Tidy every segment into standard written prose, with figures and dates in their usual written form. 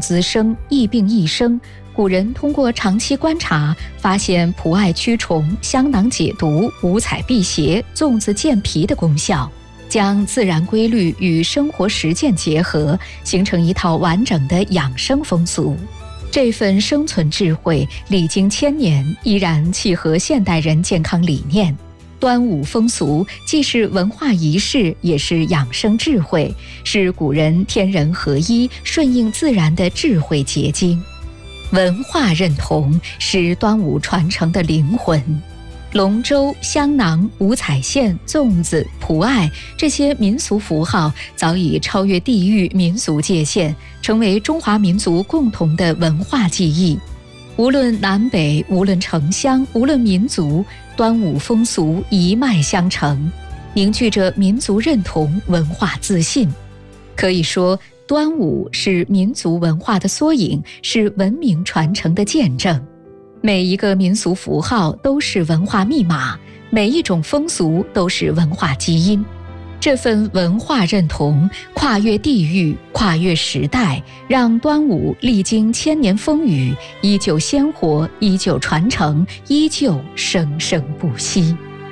滋生，疫病易生。古人通过长期观察，发现蒲艾驱虫、香囊解毒、五彩辟邪、粽子健脾的功效，将自然规律与生活实践结合，形成一套完整的养生风俗。这份生存智慧历经千年，依然契合现代人健康理念。端午风俗既是文化仪式，也是养生智慧，是古人天人合一、顺应自然的智慧结晶。文化认同是端午传承的灵魂。龙舟、香囊、五彩线、粽子、蒲艾这些民俗符号早已超越地域民俗界限，成为中华民族共同的文化记忆。无论南北，无论城乡，无论民族，端午风俗一脉相承，凝聚着民族认同、文化自信。可以说，端午是民族文化的缩影，是文明传承的见证。每一个民俗符号都是文化密码，每一种风俗都是文化基因。这份文化认同跨越地域，跨越时代，让端午历经千年风雨，依旧鲜活，依旧传承，依旧生生不息。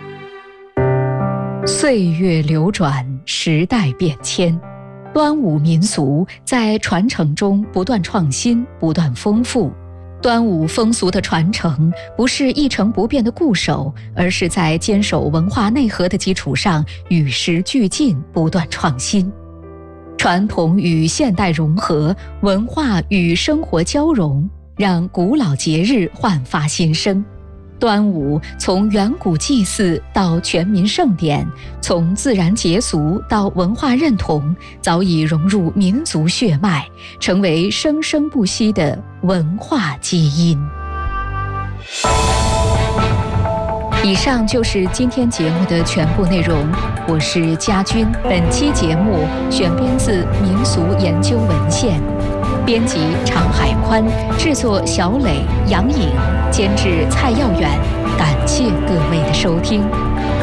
岁月流转，时代变迁，端午民俗在传承中不断创新，不断丰富。端午风俗的传承不是一成不变的固守，而是在坚守文化内核的基础上与时俱进，不断创新。传统与现代融合，文化与生活交融，让古老节日焕发新生。端午从远古祭祀到全民盛典，从自然节俗到文化认同，早已融入民族血脉，成为生生不息的文化基因。以上就是今天节目的全部内容，我是佳君。本期节目选编自民俗研究文献，编辑常海宽，制作小磊、杨颖，监制蔡耀远。感谢各位的收听。